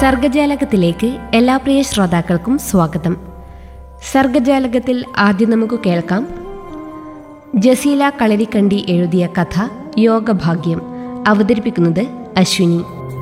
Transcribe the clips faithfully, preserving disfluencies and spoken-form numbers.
സർഗജാലകത്തിലേക്ക് എല്ലാ പ്രിയ ശ്രോതാക്കൾക്കും സ്വാഗതം. സർഗജാലകത്തിൽ ആദ്യം നമുക്ക് കേൾക്കാം ജസീല കളരിക്കണ്ടി എഴുതിയ കഥ യോഗഭാഗ്യം. അവതരിപ്പിക്കുന്നത് അശ്വിനി.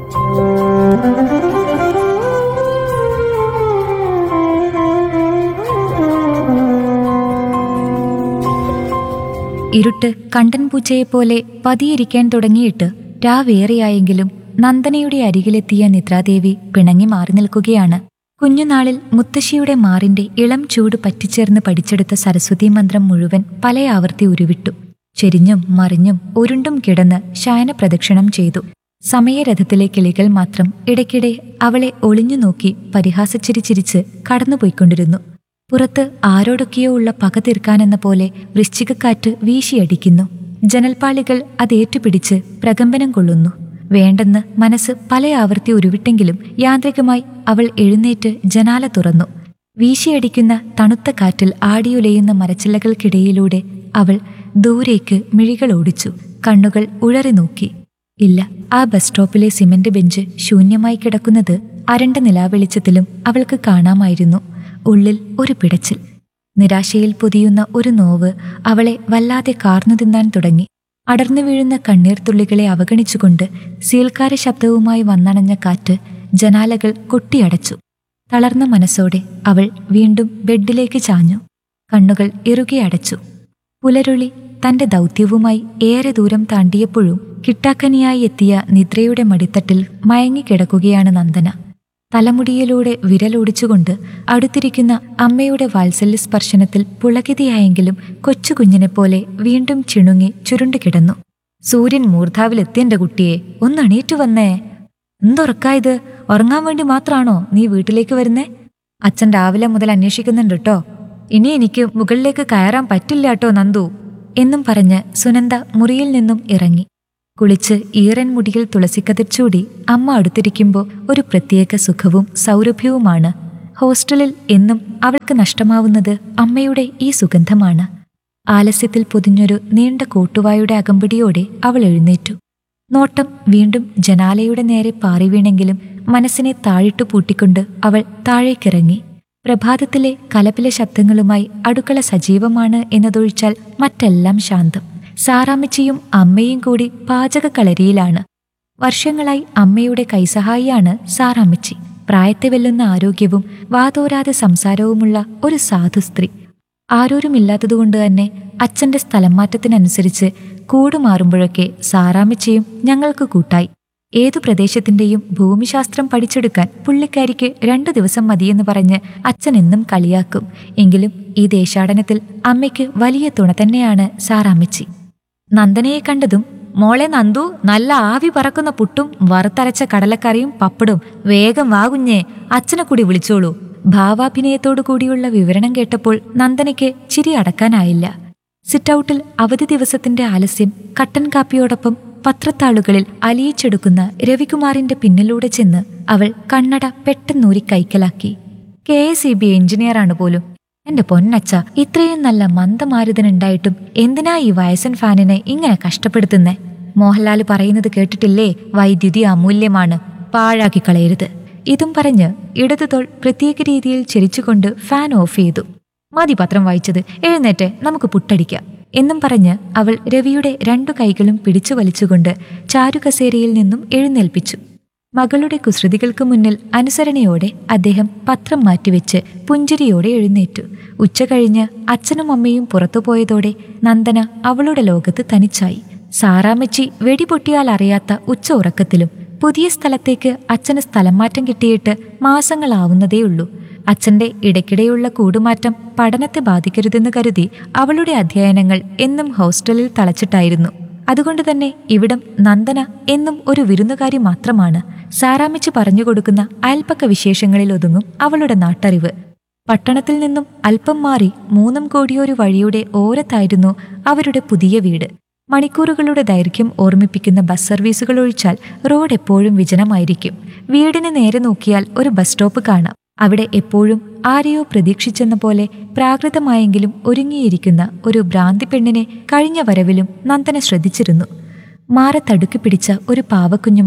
ഇരുട്ട് കണ്ടൻ പൂച്ചയെപ്പോലെ പതിയിരിക്കാൻ തുടങ്ങിയിട്ട് രാവേറെയായെങ്കിലും നന്ദനയുടെ അരികിലെത്തിയ നിദ്രാദേവി പിണങ്ങി മാറി നിൽക്കുകയാണ്. കുഞ്ഞുനാളിൽ മുത്തശ്ശിയുടെ മാറിന്റെ ഇളം ചൂട് പറ്റിച്ചേർന്ന് പഠിച്ചെടുത്ത സരസ്വതി മന്ത്രം മുഴുവൻ പല ആവർത്തി ഉരുവിട്ടു. ചെരിഞ്ഞും മറിഞ്ഞും ഉരുണ്ടും കിടന്ന് ശയന പ്രദക്ഷിണം ചെയ്തു. സമയരഥത്തിലെ കിളികൾ മാത്രം ഇടയ്ക്കിടെ അവളെ ഒളിഞ്ഞു നോക്കി പരിഹാസച്ചിരി ചിരിച്ച് കടന്നുപോയിക്കൊണ്ടിരുന്നു. പുറത്ത് ആരോടൊക്കെയോ ഉള്ള പക തീർക്കാനെന്ന പോലെ വൃശ്ചികക്കാറ്റ് വീശിയടിക്കുന്നു. ജനൽപ്പാളികൾ അതേറ്റുപിടിച്ച് പ്രകമ്പനം കൊള്ളുന്നു. വേണ്ടെന്ന് മനസ്സ് പല ആവർത്തി ഉരുവിട്ടെങ്കിലും യാന്ത്രികമായി അവൾ എഴുന്നേറ്റ് ജനാല തുറന്നു. വീശിയടിക്കുന്ന തണുത്ത കാറ്റിൽ ആടിയുലയുന്ന മരച്ചില്ലകൾക്കിടയിലൂടെ അവൾ ദൂരേക്ക് മിഴികൾ ഓടിച്ചു. കണ്ണുകൾ ഉഴറി നോക്കി. ഇല്ല, ആ ബസ് സ്റ്റോപ്പിലെ സിമന്റ് ബെഞ്ച് ശൂന്യമായി കിടക്കുന്നത് അരണ്ട നിലാവെളിച്ചത്തിലും അവൾക്ക് കാണാമായിരുന്നു. ഉള്ളിൽ ഒരു പിടച്ചിൽ, നിരാശയിൽ പൊതിയുന്ന ഒരു നോവ് അവളെ വല്ലാതെ കാർന്നു തിന്നാൻ തുടങ്ങി. അടർന്നു വീഴുന്ന കണ്ണീർത്തുള്ളികളെ അവഗണിച്ചുകൊണ്ട് സീൽക്കാര ശബ്ദവുമായി വന്നണഞ്ഞ കാറ്റ് ജനാലകൾ കൊട്ടിയടച്ചു. തളർന്ന മനസ്സോടെ അവൾ വീണ്ടും ബെഡിലേക്ക് ചാഞ്ഞു. കണ്ണുകൾ ഇറുകെ അടച്ചു. പുലരുളി തന്റെ ദൗത്യവുമായി ഏറെ ദൂരം താണ്ടിയപ്പോഴും കിട്ടാക്കനിയായി എത്തിയ നിദ്രയുടെ മടിത്തട്ടിൽ മയങ്ങിക്കിടക്കുകയാണ് നന്ദന. തലമുടിയിലൂടെ വിരലോടിച്ചുകൊണ്ട് അടുത്തിരിക്കുന്ന അമ്മയുടെ വാത്സല്യ സ്പർശനത്തിൽ പുളകിതയായെങ്കിലും കൊച്ചുകുഞ്ഞിനെപ്പോലെ വീണ്ടും ചിണുങ്ങി ചുരുണ്ടു കിടന്നു. സൂര്യൻ മൂർധാവിലെത്തിയെന്റെ കുട്ടിയെ, ഒന്ന് എണീറ്റു വന്നേ. എന്തുറക്കായത്? ഉറങ്ങാൻ വേണ്ടി മാത്രാണോ നീ വീട്ടിലേക്ക് വരുന്നേ? അച്ഛൻ രാവിലെ മുതൽ അന്വേഷിക്കുന്നുണ്ട് കേട്ടോ. ഇനി എനിക്ക് മുകളിലേക്ക് കയറാൻ പറ്റില്ല കേട്ടോ നന്ദു എന്നും പറഞ്ഞ് സുനന്ദ മുറിയിൽ നിന്നും ഇറങ്ങി. കുളിച്ച് ഈറൻ മുടിയിൽ തുളസിക്കതിർ ചൂടി അമ്മ അടുത്തിരിക്കുമ്പോൾ ഒരു പ്രത്യേക സുഖവും സൗരഭ്യവുമാണ്. ഹോസ്റ്റലിൽ എന്നും അവൾക്ക് നഷ്ടമാവുന്നത് അമ്മയുടെ ഈ സുഗന്ധമാണ്. ആലസ്യത്തിൽ പൊതിഞ്ഞൊരു നീണ്ട കോട്ടുവായുടെ അകമ്പടിയോടെ അവൾ എഴുന്നേറ്റു. നോട്ടം വീണ്ടും ജനാലയുടെ നേരെ പാറി വീണെങ്കിലും മനസ്സിനെ താഴിട്ടു പൂട്ടിക്കൊണ്ട് അവൾ താഴേക്കിറങ്ങി. പ്രഭാതത്തിലെ കലപില ശബ്ദങ്ങളുമായി അടുക്കള സജീവമാണ് എന്നതൊഴിച്ചാൽ മറ്റെല്ലാം ശാന്തം. സാറാമ്മച്ചിയും അമ്മയും കൂടി പാചകക്കളരിയിലാണ്. വർഷങ്ങളായി അമ്മയുടെ കൈസഹായിയാണ് സാറാമ്മച്ചി. പ്രായത്തെ വെല്ലുന്ന ആരോഗ്യവും വാതോരാതെ സംസാരവുമുള്ള ഒരു സാധു സ്ത്രീ. ആരോരുമില്ലാത്തതുകൊണ്ട് തന്നെ അച്ഛന്റെ സ്ഥലം മാറ്റത്തിനനുസരിച്ച് കൂടുമാറുമ്പോഴൊക്കെ സാറാമ്മച്ചിയും ഞങ്ങൾക്ക് കൂട്ടായി. ഏതു പ്രദേശത്തിന്റെയും ഭൂമിശാസ്ത്രം പഠിച്ചെടുക്കാൻ പുള്ളിക്കാരിക്ക് രണ്ടു ദിവസം മതിയെന്ന് പറഞ്ഞ് അച്ഛൻ എന്നും കളിയാക്കും. എങ്കിലും ഈ ദേശാടനത്തിൽ അമ്മയ്ക്ക് വലിയ തുണ തന്നെയാണ് സാറാമ്മച്ചി. നന്ദനയെ കണ്ടതും, മോളെ നന്ദു, നല്ല ആവി പറക്കുന്ന പുട്ടും വറുത്തരച്ച കടലക്കറിയും പപ്പടും, വേഗം വാ കുഞ്ഞേ, അച്ഛനെ കൂടി വിളിച്ചോളൂ. ഭാവാഭിനയത്തോടു കൂടിയുള്ള വിവരണം കേട്ടപ്പോൾ നന്ദനയ്ക്ക് ചിരി അടക്കാനായില്ല. സിറ്റൌട്ടിൽ അവധി ദിവസത്തിന്റെ ആലസ്യം കട്ടൻ കാപ്പിയോടൊപ്പം പത്രത്താളുകളിൽ അലിയിച്ചെടുക്കുന്ന രവികുമാറിന്റെ പിന്നിലൂടെ ചെന്ന് അവൾ കണ്ണട പെട്ടെന്നൂരി കൈക്കലാക്കി. കെ എസ് ഇ ബി എഞ്ചിനീയറാണ് പോലും. എന്റെ പൊന്നച്ച, ഇത്രയും നല്ല മന്ദമാരുതനുണ്ടായിട്ടും എന്തിനാ ഈ വയസ്സൻ ഫാനിനെ ഇങ്ങനെ കഷ്ടപ്പെടുത്തുന്നേ? മോഹൻലാൽ പറയുന്നത് കേട്ടിട്ടില്ലേ, വൈദ്യുതി അമൂല്യമാണ്, പാഴാക്കി കളയരുത്. ഇതും പറഞ്ഞ് ഇടതുതോൾ പ്രത്യേക രീതിയിൽ ചിരിച്ചുകൊണ്ട് ഫാൻ ഓഫ് ചെയ്തു. മതി പത്രം വായിച്ചത്, എഴുന്നേറ്റ് നമുക്ക് പുട്ടടിക്കാം എന്നും പറഞ്ഞ് അവൾ രവിയുടെ രണ്ടു കൈകളും പിടിച്ചു വലിച്ചുകൊണ്ട് ചാരുകസേരയിൽ നിന്നും എഴുന്നേൽപ്പിച്ചു. മകളുടെ കുസൃതികൾക്ക് മുന്നിൽ അനുസരണയോടെ അദ്ദേഹം പത്രം മാറ്റിവെച്ച് പുഞ്ചിരിയോടെ എഴുന്നേറ്റു. ഉച്ച കഴിഞ്ഞ് അച്ഛനും അമ്മയും പുറത്തുപോയതോടെ നന്ദന അവളുടെ ലോകത്ത് തനിച്ചായി. സാറാമ്മച്ചി വെടിപൊട്ടിയാൽ അറിയാത്ത ഉച്ച ഉറക്കത്തിലും. പുതിയ സ്ഥലത്തേക്ക് അച്ഛന് സ്ഥലം മാറ്റം കിട്ടിയിട്ട് മാസങ്ങളാവുന്നതേയുള്ളൂ. അച്ഛന്റെ ഇടയ്ക്കിടെയുള്ള കൂടുമാറ്റം പഠനത്തെ ബാധിക്കരുതെന്ന് കരുതി അവളുടെ അധ്യയനങ്ങൾ എന്നും ഹോസ്റ്റലിൽ തളച്ചിട്ടായിരുന്നു. അതുകൊണ്ട് തന്നെ ഇവിടം നന്ദന എന്നും ഒരു വിരുന്നുകാരി മാത്രമാണ്. സാറാമ്മച്ചി പറഞ്ഞുകൊടുക്കുന്ന അയൽപ്പക്ക വിശേഷങ്ങളിൽ ഒതുങ്ങും അവളുടെ നാട്ടറിവ്. പട്ടണത്തിൽ നിന്നും അല്പം മാറി മൂന്നും കോടിയൊരു വഴിയുടെ ഓരത്തായിരുന്നു അവരുടെ പുതിയ വീട്. മണിക്കൂറുകളുടെ ദൈർഘ്യം ഓർമ്മിപ്പിക്കുന്ന ബസ് സർവീസുകൾ ഒഴിച്ചാൽ റോഡ് എപ്പോഴും വിജനമായിരിക്കും. വീടിന് നേരെ നോക്കിയാൽ ഒരു ബസ് സ്റ്റോപ്പ് കാണാം. അവിടെ എപ്പോഴും ആരെയോ പ്രതീക്ഷിച്ചെന്ന പോലെ പ്രാകൃതമായെങ്കിലും ഒരുങ്ങിയിരിക്കുന്ന ഒരു ഭ്രാന്തി പെണ്ണിനെ കഴിഞ്ഞ വരവിലും നന്ദന ശ്രദ്ധിച്ചിരുന്നു. മാറ തടുക്കി പിടിച്ച ഒരു പാവക്കുഞ്ഞുമായി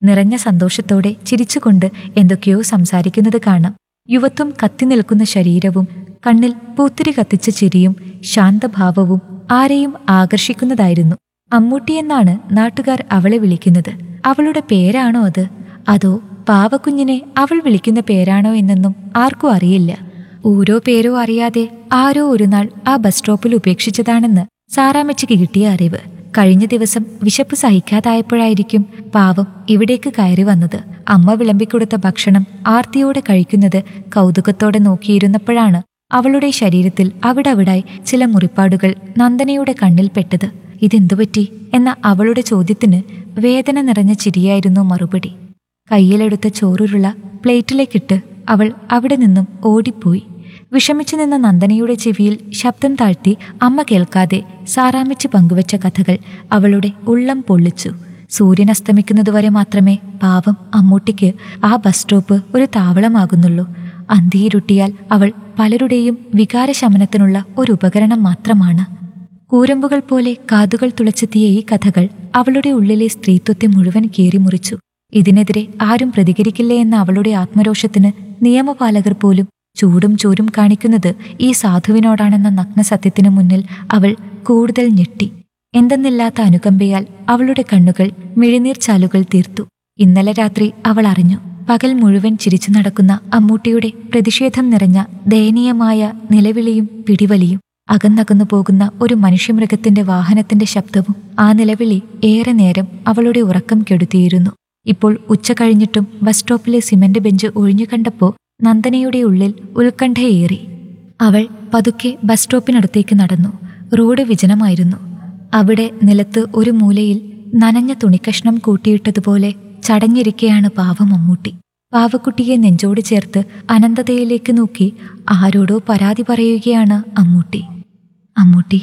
നിറഞ്ഞ സന്തോഷത്തോടെ ചിരിച്ചുകൊണ്ട് എന്തൊക്കെയോ സംസാരിക്കുന്നത് കാണാം. യുവത്വം കത്തി നിൽക്കുന്ന ശരീരവും കണ്ണിൽ പൂത്തിരി കത്തിച്ച ചിരിയും ശാന്തഭാവവും ആരെയും ആകർഷിക്കുന്നതായിരുന്നു. അമ്മൂട്ടി എന്നാണ് നാട്ടുകാർ അവളെ വിളിക്കുന്നത്. അവളുടെ പേരാണോ അത്, അതോ പാവക്കുഞ്ഞിനെ അവൾ വിളിക്കുന്ന പേരാണോ എന്നൊന്നും ആർക്കും അറിയില്ല. ഓരോ പേരോ അറിയാതെ ആരോ ഒരു നാൾ ആ ബസ് സ്റ്റോപ്പിൽ ഉപേക്ഷിച്ചതാണെന്ന് സാറാമ്മച്ചിക്ക് കിട്ടിയ അറിവ്. കഴിഞ്ഞ ദിവസം വിശപ്പ് സഹിക്കാതായപ്പോഴായിരിക്കും പാവം ഇവിടേക്ക് കയറി വന്നത്. അമ്മ വിളമ്പിക്കൊടുത്ത ഭക്ഷണം ആർത്തിയോടെ കഴിക്കുന്നത് കൗതുകത്തോടെ നോക്കിയിരുന്നപ്പോഴാണ് അവളുടെ ശരീരത്തിൽ അവിടവിടായി ചില മുറിപ്പാടുകൾ നന്ദനയുടെ കണ്ണിൽപ്പെട്ടത്. ഇതെന്തുപറ്റി എന്ന അവളുടെ ചോദ്യത്തിന് വേദന നിറഞ്ഞ ചിരിയായിരുന്നു മറുപടി. കയ്യിലെടുത്ത ചോറുരുള പ്ലേറ്റിലേക്കിട്ട് അവൾ അവിടെ നിന്നും ഓടിപ്പോയി. വിഷമിച്ചു നിന്ന നന്ദനയുടെ ചെവിയിൽ ശബ്ദം താഴ്ത്തി അമ്മ കേൾക്കാതെ സാറാമ്മച്ചി പങ്കുവച്ച കഥകൾ അവളുടെ ഉള്ളം പൊള്ളിച്ചു. സൂര്യൻ അസ്തമിക്കുന്നതുവരെ മാത്രമേ പാവം അമ്മൂട്ടിക്ക് ആ ബസ് സ്റ്റോപ്പ് ഒരു താവളമാകുന്നുള്ളൂ. അന്തിയിരുട്ടിയാൽ അവൾ പലരുടെയും വികാരശമനത്തിനുള്ള ഒരു ഉപകരണം മാത്രമാണ്. കൂരമ്പുകൾ പോലെ കാതുകൾ തുളച്ചെത്തിയ ഈ കഥകൾ അവളുടെ ഉള്ളിലെ സ്ത്രീത്വത്തെ മുഴുവൻ കീറിമുറിച്ചു. ഇതിനെതിരെ ആരും പ്രതികരിക്കില്ലേ എന്ന അവളുടെ ആത്മരോഷത്തിന് നിയമപാലകർ പോലും ചൂടും ചോരും കാണിക്കുന്നത് ഈ സാധുവിനോടാണെന്ന നഗ്നസത്യത്തിനു മുന്നിൽ അവൾ കൂടുതൽ ഞെട്ടി. എന്തെന്നില്ലാത്ത അനുകമ്പയാൽ അവളുടെ കണ്ണുകൾ മിഴിനീർ ചാലുകൾ തീർത്തു. ഇന്നലെ രാത്രി അവൾ അറിഞ്ഞു. പകൽ മുഴുവൻ ചിരിച്ചു നടക്കുന്ന അമ്മൂട്ടിയുടെ പ്രതിഷേധം നിറഞ്ഞ ദയനീയമായ നിലവിളിയും പിടിവലിയും, അകന്നകന്നു പോകുന്ന ഒരു മനുഷ്യമൃഗത്തിന്റെ വാഹനത്തിന്റെ ശബ്ദവും. ആ നിലവിളി ഏറെ നേരം അവളുടെ ഉറക്കം കെടുത്തിയിരുന്നു. ഇപ്പോൾ ഉച്ച കഴിഞ്ഞിട്ടും ബസ് സ്റ്റോപ്പിലെ സിമന്റ് ബെഞ്ച് ഒഴിഞ്ഞു കണ്ടപ്പോൾ നന്ദനയുടെ ഉള്ളിൽ ഉത്കണ്ഠയേറി. അവൾ പതുക്കെ ബസ് സ്റ്റോപ്പിനടുത്തേക്ക് നടന്നു. റോഡ് വിജനമായിരുന്നു. അവിടെ നിലത്ത് ഒരു മൂലയിൽ നനഞ്ഞ തുണിക്കഷ്ണം കൂട്ടിയിട്ടതുപോലെ ചടഞ്ഞിരിക്കെയാണ് പാവം അമ്മൂട്ടി. പാവക്കുട്ടിയെ നെഞ്ചോട് ചേർത്ത് അനന്തതയിലേക്ക് നോക്കി ആരോടോ പരാതി പറയുകയാണ് അമ്മൂട്ടി. അമ്മൂട്ടി.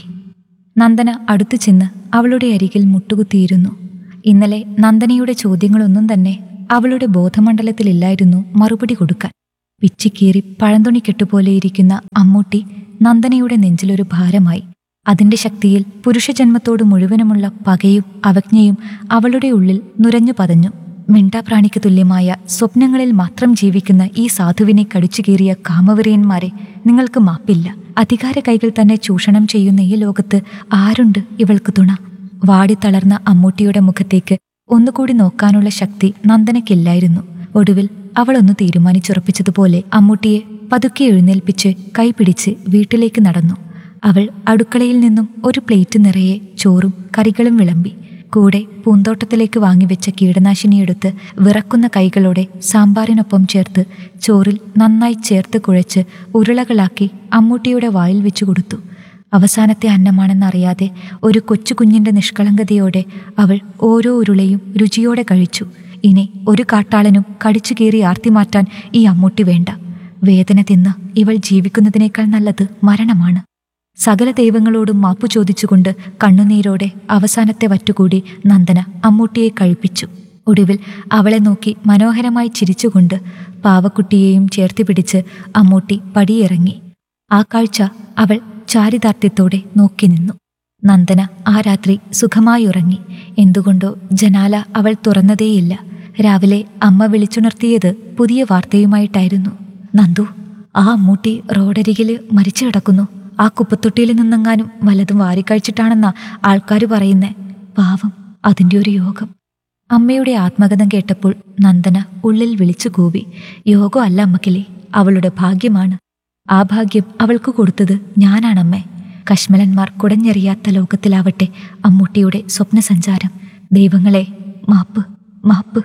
നന്ദന അടുത്തു ചെന്ന് അവളുടെ അരികിൽ മുട്ടുകുത്തിയിരുന്നു. ഇന്നലെ നന്ദനയുടെ ചോദ്യങ്ങളൊന്നും തന്നെ അവളുടെ ബോധമണ്ഡലത്തിലില്ലായിരുന്നു മറുപടി കൊടുക്കാൻ. പിച്ചിക്കീറി പഴന്തുണി കെട്ടുപോലെയിരിക്കുന്ന അമ്മൂട്ടി നന്ദനയുടെ നെഞ്ചിലൊരു ഭാരമായി. അതിന്റെ ശക്തിയിൽ പുരുഷജന്മത്തോട് മുഴുവനുമുള്ള പകയും അവജ്ഞയും അവളുടെ ഉള്ളിൽ നുരഞ്ഞു പതഞ്ഞു. മിണ്ടാപ്രാണിക്ക് തുല്യമായ സ്വപ്നങ്ങളിൽ മാത്രം ജീവിക്കുന്ന ഈ സാധുവിനെ കടിച്ചുകീറിയ കാമവെറിയന്മാരെ നിങ്ങൾക്ക് മാപ്പില്ല. അധികാര കൈകൾ തന്നെ ചൂഷണം ചെയ്യുന്ന ഈ ലോകത്ത് ആരുണ്ട് ഇവൾക്ക് തുണ? വാടിത്തളർന്ന അമ്മൂട്ടിയുടെ മുഖത്തേക്ക് ഒന്നുകൂടി നോക്കാനുള്ള ശക്തി നന്ദനയ്ക്കില്ലായിരുന്നു. ഒടുവിൽ അവളൊന്ന് തീരുമാനിച്ചുറപ്പിച്ചതുപോലെ അമ്മൂട്ടിയെ പതുക്കെ എഴുന്നേൽപ്പിച്ച് കൈപിടിച്ച് വീട്ടിലേക്ക് നടന്നു. അവൾ അടുക്കളയിൽ നിന്നും ഒരു പ്ലേറ്റ് നിറയെ ചോറും കറികളും വിളമ്പി. കൂടെ പൂന്തോട്ടത്തിലേക്ക് വാങ്ങിവെച്ച കീടനാശിനിയെടുത്ത് വിറക്കുന്ന കൈകളോടെ സാമ്പാറിനൊപ്പം ചേർത്ത് ചോറിൽ നന്നായി ചേർത്ത് കുഴച്ച് ഉരുളകളാക്കി അമ്മൂട്ടിയുടെ വായിൽ വെച്ചു കൊടുത്തു. അവസാനത്തെ അന്നമാണെന്നറിയാതെ ഒരു കൊച്ചു കുഞ്ഞിൻ്റെ നിഷ്കളങ്കതയോടെ അവൾ ഓരോ ഉരുളയും രുചിയോടെ കഴിച്ചു. ഇനി ഒരു കാട്ടാളനും കടിച്ചു കീറി ആർത്തി മാറ്റാൻ ഈ അമ്മൂട്ടി വേണ്ട. വേദന തിന്ന് ഇവൾ ജീവിക്കുന്നതിനേക്കാൾ നല്ലത് മരണമാണ്. സകല ദൈവങ്ങളോടും മാപ്പു ചോദിച്ചുകൊണ്ട് കണ്ണുനീരോടെ അവസാനത്തെ വറ്റുകൂടി നന്ദന അമ്മൂട്ടിയെ കഴിപ്പിച്ചു. ഒടുവിൽ അവളെ നോക്കി മനോഹരമായി ചിരിച്ചുകൊണ്ട് പാവക്കുട്ടിയെയും ചേർത്ത് പിടിച്ച് അമ്മൂട്ടി പടിയിറങ്ങി. ആ കാഴ്ച അവൾ ചാരിതാർത്ഥ്യത്തോടെ നോക്കി നിന്നു. നന്ദന ആ രാത്രി സുഖമായി ഉറങ്ങി. എന്തുകൊണ്ടോ ജനാല അവൾ തുറന്നതേയില്ല. രാവിലെ അമ്മ വിളിച്ചുണർത്തിയത് പുതിയ വാർത്തയുമായിട്ടായിരുന്നു. നന്ദു, ആ അമ്മൂട്ടി റോഡരികില് മരിച്ചു കിടക്കുന്നു. ആ കുപ്പത്തൊട്ടിയിൽ നിന്നെങ്ങാനും വല്ലതും വാരിക്കഴിച്ചിട്ടാണെന്നാ ആൾക്കാർ പറയുന്നേ. പാവം, അതിൻ്റെ ഒരു യോഗം. അമ്മയുടെ ആത്മകഥം കേട്ടപ്പോൾ നന്ദന ഉള്ളിൽ വിളിച്ചു കൂവി. യോഗം അല്ല അമ്മക്കിലേ, അവളുടെ ഭാഗ്യമാണ്. ആ ഭാഗ്യം അവൾക്ക് കൊടുത്തത് ഞാനാണമ്മേ. കശ്മലന്മാർ കുടഞ്ഞെറിയാത്ത ലോകത്തിലാവട്ടെ അമ്മൂട്ടിയുടെ സ്വപ്നസഞ്ചാരം. ദൈവങ്ങളെ, മാപ്പ് മാപ്പ്.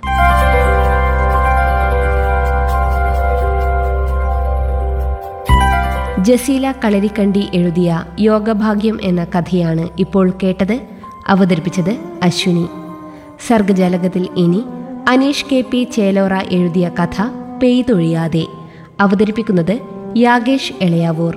ജസീല കളരിക്കണ്ടി എഴുതിയ യോഗഭാഗ്യം എന്ന കഥയാണ് ഇപ്പോൾ കേട്ടത്. അവതരിപ്പിച്ചത് അശ്വിനി. സർഗജാലകത്തിൽ ഇനി അനീഷ് കെ പി ചേലോറ എഴുതിയ കഥ പെയ്തൊഴിയാതെ. അവതരിപ്പിക്കുന്നത് യാഗേഷ് എളയാവൂർ.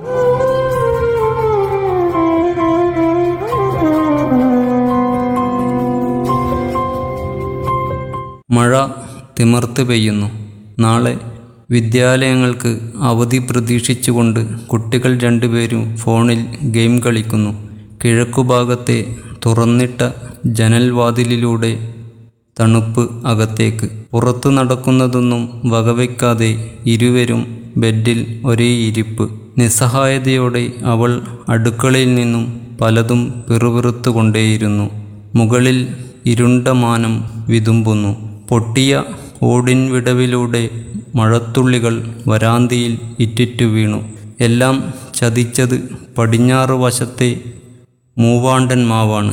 മഴ തിമിർത്ത് പെയ്യുന്നു. നാളെ വിദ്യാലയങ്ങൾക്ക് അവധി പ്രതീക്ഷിച്ചുകൊണ്ട് കുട്ടികൾ രണ്ടുപേരും ഫോണിൽ ഗെയിം കളിക്കുന്നു. കിഴക്കുഭാഗത്തെ തുറന്നിട്ട ജനൽവാതിലിലൂടെ തണുപ്പ് അകത്തേക്ക്. പുറത്തു നടക്കുന്നതൊന്നും വകവയ്ക്കാതെ ഇരുവരും ബെഡിൽ ഒരേ ഇരിപ്പ്. നിസ്സഹായതയോടെ അവൾ അടുക്കളയിൽ നിന്നും പലതും പിറുപിറുത്തുകൊണ്ടേയിരുന്നു. മുകളിൽ ഇരുണ്ട മാനം വിതുമ്പുന്നു. പൊട്ടിയ ഓടിൻ വിടവിലൂടെ മഴത്തുള്ളികൾ വരാന്തയിൽ ഇറ്റിറ്റു വീണു. എല്ലാം ചതിച്ചത് പടിഞ്ഞാറ് വശത്തെ മൂവാണ്ടൻ മാവാണ്.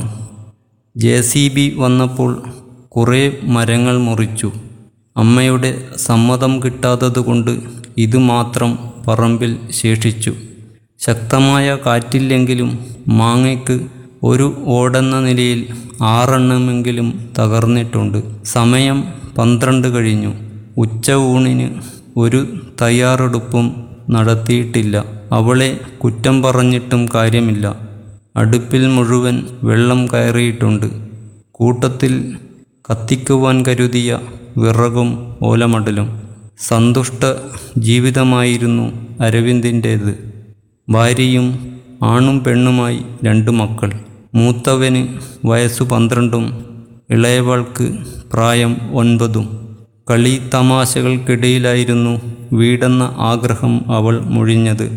ജെ സി ബി വന്നപ്പോൾ കുറേ മരങ്ങൾ മുറിച്ചു. അമ്മയുടെ സമ്മതം കിട്ടാത്തതുകൊണ്ട് ഇതുമാത്രം പറമ്പിൽ ശേഷിച്ചു. ശക്തമായ കാറ്റില്ലെങ്കിലും മാങ്ങയ്ക്ക് ഒരു ഓടെന്ന നിലയിൽ ആറെണ്ണമെങ്കിലും തകർന്നിട്ടുണ്ട്. സമയം പന്ത്രണ്ട് കഴിഞ്ഞു. ഉച്ച ഊണിന് ഒരു തയ്യാറെടുപ്പും നടത്തിയിട്ടില്ല. അവളെ കുറ്റം പറഞ്ഞിട്ടും കാര്യമില്ല. അടുപ്പിൽ മുഴുവൻ വെള്ളം കയറിയിട്ടുണ്ട്. കൂട്ടത്തിൽ കത്തിക്കുവാൻ കരുതിയ വിറകും ഓലമടലും. സന്തുഷ്ട ജീവിതമായിരുന്നു അരവിന്ദിൻ്റേത്. ഭാര്യയും ആണും പെണ്ണുമായി രണ്ട് മക്കൾ. മൂത്തവന് വയസ്സു പന്ത്രണ്ടും ഇളയവൾക്ക് പ്രായം ഒൻപതും. കളി തമാശകൾക്കിടയിലായിരുന്നു വീടെന്ന ആഗ്രഹം അവൾ മുഴിഞ്ഞത്.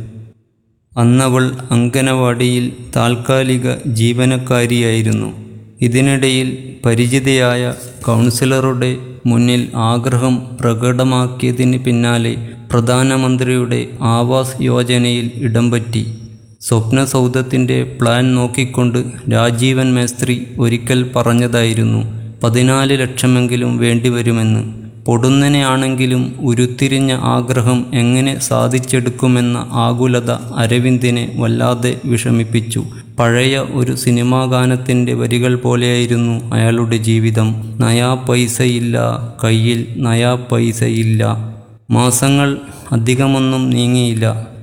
അന്നവൾ അങ്കനവാടിയിൽ താൽക്കാലിക ജീവനക്കാരിയായിരുന്നു. ഇതിനിടയിൽ പരിചിതയായ കൗൺസിലറുടെ മുന്നിൽ ആഗ്രഹം പ്രകടമാക്കിയതിന് പിന്നാലെ പ്രധാനമന്ത്രിയുടെ ആവാസ് യോജനയിൽ ഇടം പറ്റി. സ്വപ്നസൗധത്തിൻ്റെ പ്ലാൻ നോക്കിക്കൊണ്ട് രാജീവൻ മേസ്ത്രി ഒരിക്കൽ പറഞ്ഞതായിരുന്നു പതിനാല് ലക്ഷമെങ്കിലും വേണ്ടിവരുമെന്ന്. പൊടുന്നനെയാണെങ്കിലും ഉരുത്തിരിഞ്ഞ ആഗ്രഹം എങ്ങനെ സാധിച്ചെടുക്കുമെന്ന ആകുലത അരവിന്ദിനെ വല്ലാതെ വിഷമിപ്പിച്ചു. പഴയ ഒരു സിനിമാ ഗാനത്തിൻ്റെ വരികൾ പോലെയായിരുന്നു അയാളുടെ ജീവിതം. നയാ പൈസയില്ല കയ്യിൽ, നയാ പൈസയില്ല. മാസങ്ങൾ അധികമൊന്നും നീങ്ങിയില്ല.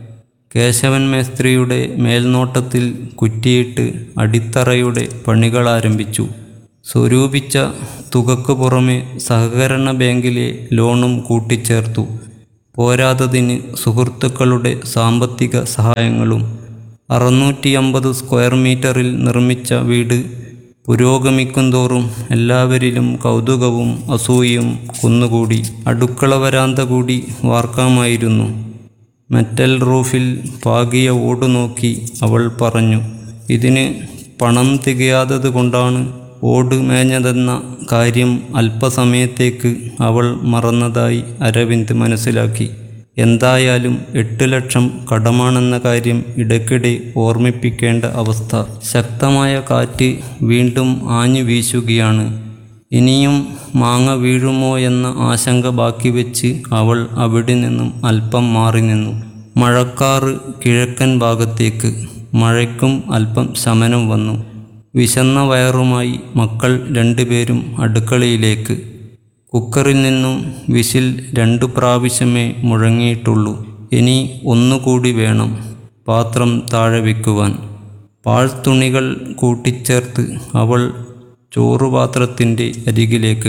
കേശവൻ മേസ്ത്രിയുടെ മേൽനോട്ടത്തിൽ കുറ്റിയിട്ട് അടിത്തറയുടെ പണികളാരംഭിച്ചു. സ്വരൂപിച്ച തുകയ്ക്കു പുറമെ സഹകരണ ബാങ്കിലെ ലോണും കൂട്ടിച്ചേർത്തു. പോരാത്തതിന് സുഹൃത്തുക്കളുടെ സാമ്പത്തിക സഹായങ്ങളും. അറുന്നൂറ്റി അമ്പത് സ്ക്വയർ മീറ്ററിൽ നിർമ്മിച്ച വീട് പുരോഗമിക്കുന്തോറും എല്ലാവരിലും കൗതുകവും അസൂയയും കുന്നുകൂടി. അടുക്കള വരാന്ത കൂടി വാർക്കാമായിരുന്നു. മെറ്റൽ റൂഫിൽ പാകിയ ഓട് നോക്കി അവൾ പറഞ്ഞു. ഇതിന് പണം തികയാത്തത് കൊണ്ടാണ് ഓട് മേഞ്ഞതെന്ന കാര്യം അല്പസമയത്തേക്ക് അവൾ മറന്നതായി അരവിന്ദ് മനസ്സിലാക്കി. എന്തായാലും എട്ട് ലക്ഷം കടമാണെന്ന കാര്യം ഇടയ്ക്കിടെ ഓർമ്മിപ്പിക്കേണ്ട അവസ്ഥ. ശക്തമായ കാറ്റ് വീണ്ടും ആഞ്ഞു വീശുകയാണ്. ഇനിയും മാങ്ങ വീഴുമോ എന്ന ആശങ്ക ബാക്കി വെച്ച് അവൾ അവിടെ നിന്നും അല്പം മാറി നിന്നു. മഴക്കാറ് കിഴക്കൻ ഭാഗത്തേക്ക്. മഴയ്ക്കും അല്പം ശമനം വന്നു. വിശന്ന വയറുമായി മക്കൾ രണ്ടുപേരും അടുക്കളയിലേക്ക്. കുക്കറിൽ നിന്നും വിസിൽ രണ്ടു പ്രാവശ്യമേ മുഴങ്ങിയിട്ടുള്ളൂ. ഇനി ഒന്നുകൂടി വേണം പാത്രം താഴെ വയ്ക്കുവാൻ. പാഴ്ത്തുണികൾ കൂട്ടിച്ചേർത്ത് അവൾ ചോറുപാത്രത്തിൻ്റെ അരികിലേക്ക്.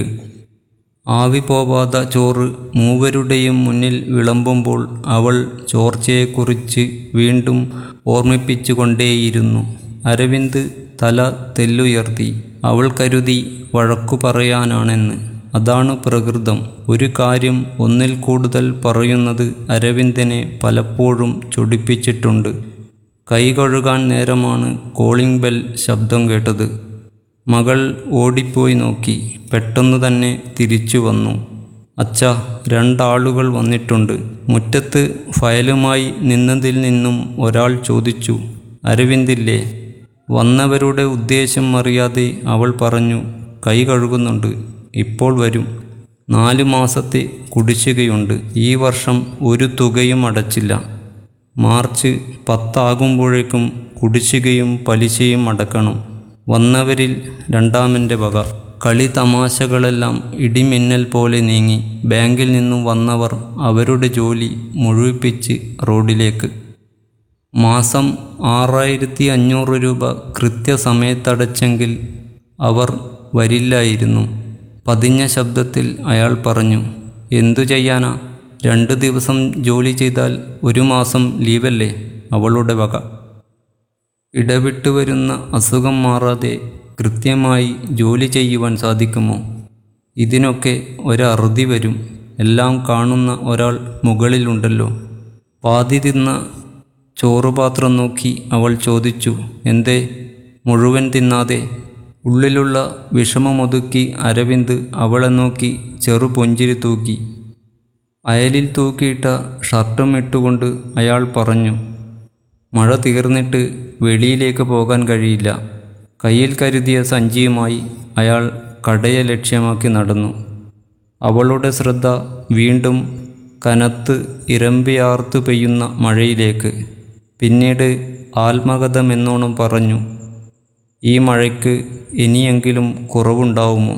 ആവി പോവാത്ത ചോറ് മൂവരുടെയും മുന്നിൽ വിളമ്പുമ്പോൾ അവൾ ചോർച്ചയെക്കുറിച്ച് വീണ്ടും ഓർമ്മിപ്പിച്ചു കൊണ്ടേയിരുന്നു. അരവിന്ദ് തല തെല്ലുയർത്തി. അവൾ കരുതി വഴക്കു പറയാനാണെന്ന്. അതാണ് പ്രകൃതം. ഒരു കാര്യം ഒന്നിൽ കൂടുതൽ പറയുന്നത് അരവിന്ദനെ പലപ്പോഴും ചൊടിപ്പിച്ചിട്ടുണ്ട്. കൈ കഴുകാൻ നേരമാണ് കോളിംഗ് ബെൽ ശബ്ദം കേട്ടത്. മകൾ ഓടിപ്പോയി നോക്കി. പെട്ടെന്ന് തന്നെ തിരിച്ചു വന്നു. അച്ഛാ, രണ്ടാളുകൾ വന്നിട്ടുണ്ട്. മുറ്റത്ത് ഫയലുമായി നിന്നതിൽ നിന്നും ഒരാൾ ചോദിച്ചു. അരവിന്ദില്ലേ? വന്നവരുടെ ഉദ്ദേശം അറിയാതെ അവൾ പറഞ്ഞു. കൈ കഴുകുന്നുണ്ട്, ഇപ്പോൾ വരും. നാലു മാസത്തെ കുടിശ്ശികയുണ്ട്. ഈ വർഷം ഒരു തുകയും അടച്ചില്ല. മാർച്ച് പത്താകുമ്പോഴേക്കും കുടിശ്ശികയും പലിശയും അടക്കണം. വന്നവരിൽ രണ്ടാമൻ്റെ വക. കളി തമാശകളെല്ലാം ഇടിമിന്നൽ പോലെ നീങ്ങി. ബാങ്കിൽ നിന്നും വന്നവർ അവരുടെ ജോലി മുഴുവിപ്പിച്ച് റോഡിലേക്ക്. മാസം ആറായിരത്തി അഞ്ഞൂറ് രൂപ കൃത്യസമയത്തടച്ചെങ്കിൽ അവർ വരില്ലായിരുന്നു. പതിഞ്ഞ ശബ്ദത്തിൽ അയാൾ പറഞ്ഞു. എന്തു ചെയ്യാനാ? രണ്ടു ദിവസം ജോലി ചെയ്താൽ ഒരു മാസം ലീവല്ലേ? അവളുടെ വക. ഇടവിട്ട് വരുന്ന അസുഖം മാറാതെ കൃത്യമായി ജോലി ചെയ്യുവാൻ സാധിക്കുമോ? ഇതിനൊക്കെ ഒരറുതി വരും. എല്ലാം കാണുന്ന ഒരാൾ മുകളിലുണ്ടല്ലോ. പാതി തിന്ന ചോറുപാത്രം നോക്കി അവൾ ചോദിച്ചു, എന്തേ മുഴുവൻ തിന്നാതെ? ഉള്ളിലുള്ള വിഷമമൊതുക്കി അരവിന്ദ് അവളെ നോക്കി ചെറു പുഞ്ചിരി തൂക്കി. അയലിൽ തൂക്കിയിട്ട ഷർട്ടും ഇട്ടുകൊണ്ട് അയാൾ പറഞ്ഞു, മഴ തീർന്നിട്ട് വെളിയിലേക്ക് പോകാൻ കഴിയില്ല. കയ്യിൽ കരുതിയ സഞ്ചിയുമായി അയാൾ കടയെ ലക്ഷ്യമാക്കി നടന്നു. അവളുടെ ശ്രദ്ധ വീണ്ടും കനത്ത് ഇരമ്പിയാർത്തു പെയ്യുന്ന മഴയിലേക്ക്. പിന്നീട് ആത്മകഥമെന്നോണം പറഞ്ഞു, ഈ മഴയ്ക്ക് ഇനിയെങ്കിലും കുറവുണ്ടാവുമോ?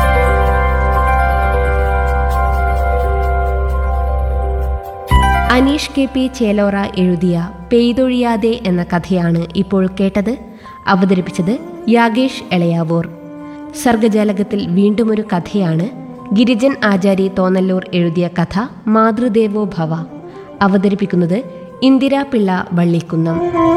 അനീഷ് കെ പി ചേലോറ എഴുതിയ പെയ്തൊഴിയാതെ എന്ന കഥയാണ് ഇപ്പോൾ കേട്ടത്. അവതരിപ്പിച്ചത് യാഗേഷ് എളയാവൂർ. സർഗജാലകത്തിൽ വീണ്ടുമൊരു കഥയാണ്. ഗിരിജൻ ആചാരി തോന്നല്ലൂർ എഴുതിയ കഥ മാതൃദേവോ ഭവ. അവതരിപ്പിക്കുന്നത് ഇന്ദിരാ പിള്ള വള്ളിക്കുന്നം.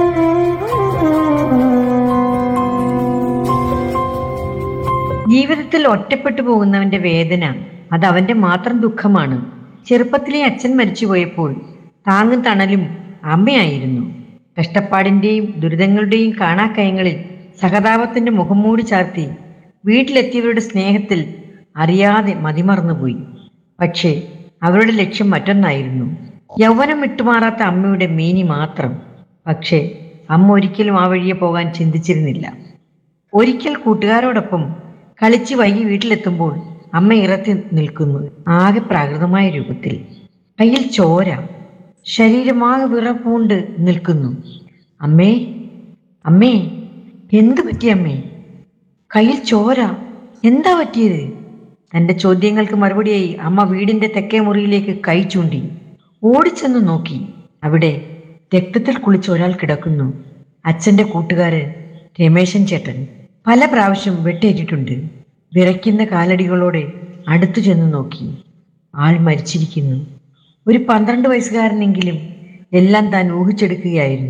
ജീവിതത്തിൽ ഒറ്റപ്പെട്ടു പോകുന്നവന്റെ വേദന അത് അവന്റെ മാത്രം ദുഃഖമാണ്. ചെറുപ്പത്തിലെ അച്ഛൻ മരിച്ചുപോയപ്പോൾ താങ്ങും തണലും അമ്മയായിരുന്നു. കഷ്ടപ്പാടിന്റെയും ദുരിതങ്ങളുടെയും കാണാക്കയങ്ങളിൽ സഹതാപത്തിന്റെ മുഖം മൂടി ചാർത്തി വീട്ടിലെത്തിയവരുടെ സ്നേഹത്തിൽ അറിയാതെ മതിമറന്നുപോയി. പക്ഷേ അവരുടെ ലക്ഷ്യം മറ്റൊന്നായിരുന്നു. യൗവനം വിട്ടുമാറാത്ത അമ്മയുടെ മേനി മാത്രം. പക്ഷേ അമ്മ ഒരിക്കലും ആ വഴിയെ പോകാൻ ചിന്തിച്ചിരുന്നില്ല. ഒരിക്കൽ കൂട്ടുകാരോടൊപ്പം കളിച്ച് വൈകി വീട്ടിലെത്തുമ്പോൾ അമ്മ ഇറത്തി നിൽക്കുന്നു, ആകെ പ്രാകൃതമായ രൂപത്തിൽ. കയ്യിൽ ചോര, ശരീരമാകെ വിറപൂണ്ട് നിൽക്കുന്നു. അമ്മേ അമ്മേ എന്തു പറ്റി അമ്മേ? കയ്യിൽ ചോര, എന്താ പറ്റിയത്? തൻ്റെ ചോദ്യങ്ങൾക്ക് മറുപടിയായി അമ്മ വീടിൻ്റെ തെക്കേ മുറിയിലേക്ക് കൈ ചൂണ്ടി. ഓടിച്ചെന്ന് നോക്കി. അവിടെ രക്തത്തിൽ കുളിച്ച ഒരാൾ കിടക്കുന്നു. അച്ഛൻ്റെ കൂട്ടുകാരൻ രമേശൻ ചേട്ടൻ. പല പ്രാവശ്യം വെട്ടേറ്റിട്ടുണ്ട്. വിറയ്ക്കുന്ന കാലടികളോടെ അടുത്തു ചെന്ന് നോക്കി. ആൾ മരിച്ചിരിക്കുന്നു. ഒരു പന്ത്രണ്ട് വയസ്സുകാരനെങ്കിലും എല്ലാം താൻ ഊഹിച്ചെടുക്കുകയായിരുന്നു.